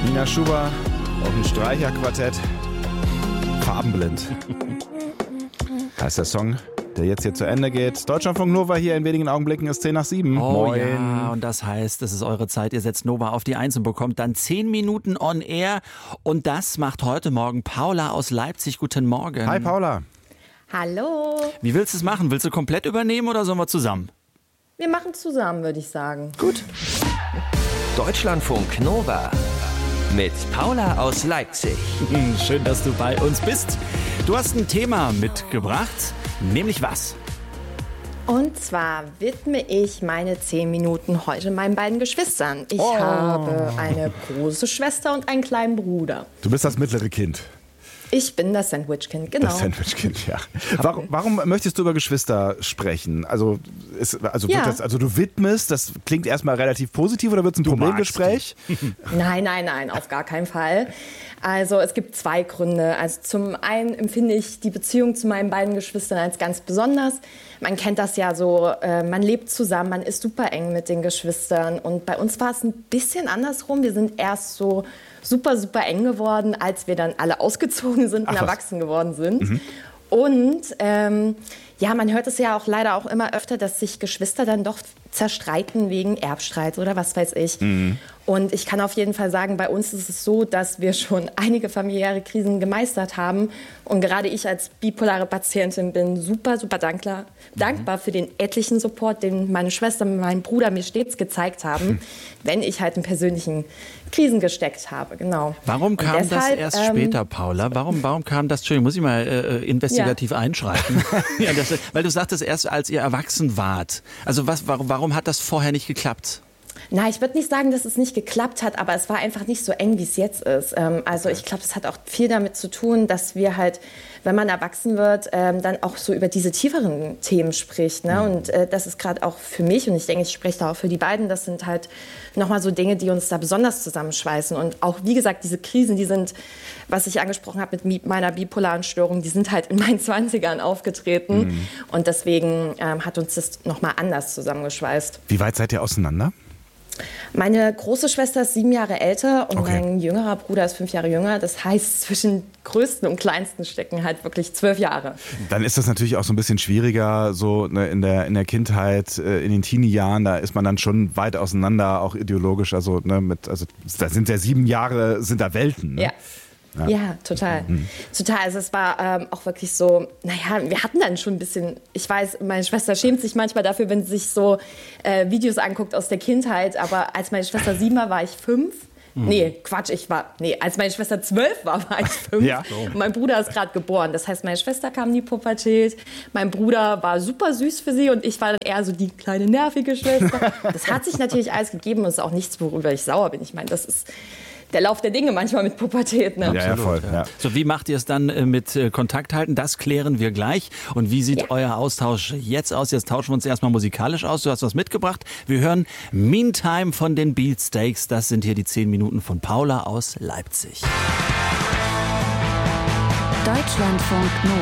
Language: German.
Nina Schuber und ein Streicherquartett. Farbenblind. Heißt der Song, der jetzt hier zu Ende geht. Deutschlandfunk Nova hier in wenigen Augenblicken ist 10:07. Oh Moin. ja, und das heißt, es ist eure Zeit. Ihr setzt Nova auf die 1 und bekommt dann 10 Minuten on air. Und das macht heute Morgen Paula aus Leipzig. Guten Morgen. Hi Paula. Hallo. Wie willst du es machen? Willst du komplett übernehmen oder sollen wir zusammen? Wir machen zusammen, würde ich sagen. Gut. Deutschlandfunk Nova mit Paula aus Leipzig. Schön, dass du bei uns bist. Du hast ein Thema mitgebracht, nämlich was? Und zwar widme ich meine 10 Minuten heute meinen beiden Geschwistern. Ich habe eine große Schwester und einen kleinen Bruder. Du bist das mittlere Kind. Ich bin das Sandwichkind, genau. Das Sandwichkind, ja. Warum möchtest du über Geschwister sprechen? Also du widmest, das klingt erstmal relativ positiv, oder wird es ein Problemgespräch? Nein, auf gar keinen Fall. Also es gibt 2 Gründe. Also zum einen empfinde ich die Beziehung zu meinen beiden Geschwistern als ganz besonders. Man kennt das ja so, man lebt zusammen, man ist super eng mit den Geschwistern. Und bei uns war es ein bisschen andersrum. Wir sind erst so super eng geworden, als wir dann alle ausgezogen sind und erwachsen geworden sind. Mhm. Und man hört es ja auch leider auch immer öfter, dass sich Geschwister dann doch zerstreiten wegen Erbstreit oder was weiß ich. Mhm. Und ich kann auf jeden Fall sagen, bei uns ist es so, dass wir schon einige familiäre Krisen gemeistert haben. Und gerade ich als bipolare Patientin bin super dankbar für den etlichen Support, den meine Schwester und mein Bruder mir stets gezeigt haben, wenn ich halt in persönlichen Krisen gesteckt habe. Genau. Warum kam das erst später, Paula? Warum kam das? Entschuldigung, muss ich mal investigativ einschreiten. Weil du sagtest erst, als ihr erwachsen wart. Also warum hat das vorher nicht geklappt? Na, ich würde nicht sagen, dass es nicht geklappt hat, aber es war einfach nicht so eng, wie es jetzt ist. Also ich glaube, es hat auch viel damit zu tun, dass wir halt, wenn man erwachsen wird, dann auch so über diese tieferen Themen spricht. Ne? Und das ist gerade auch für mich, und ich denke, ich spreche da auch für die beiden, das sind halt nochmal so Dinge, die uns da besonders zusammenschweißen. Und auch, wie gesagt, diese Krisen, die sind, was ich angesprochen habe mit meiner bipolaren Störung, die sind halt in meinen 20ern aufgetreten. Mhm. Und deswegen hat uns das nochmal anders zusammengeschweißt. Wie weit seid ihr auseinander? Meine große Schwester ist 7 Jahre älter und mein jüngerer Bruder ist 5 Jahre jünger. Das heißt, zwischen größten und kleinsten stecken halt wirklich 12 Jahre. Dann ist das natürlich auch so ein bisschen schwieriger, so in der Kindheit, in den Teenie-Jahren, da ist man dann schon weit auseinander, auch ideologisch. Also da sind ja 7 Jahre, sind da Welten. Ne? Ja, total. Total. Also es war auch wirklich so, wir hatten dann schon ein bisschen, ich weiß, meine Schwester schämt sich manchmal dafür, wenn sie sich so Videos anguckt aus der Kindheit, aber als meine Schwester 7 war ich 5. Als meine Schwester 12 war ich 5. Ja. Und mein Bruder ist gerade geboren. Das heißt, meine Schwester kam in die Pubertät, mein Bruder war super süß für sie und ich war dann eher so die kleine nervige Schwester. Das hat sich natürlich alles gegeben und ist auch nichts, worüber ich sauer bin. Ich meine, das ist der Lauf der Dinge manchmal mit Pubertät. Ne? Ja, voll. Ja. So, wie macht ihr es dann mit Kontakt halten? Das klären wir gleich. Und wie sieht euer Austausch jetzt aus? Jetzt tauschen wir uns erstmal musikalisch aus. Du hast was mitgebracht. Wir hören Meantime von den Beatsteaks. Das sind hier die 10 Minuten von Paula aus Leipzig. Deutschlandfunk Nova.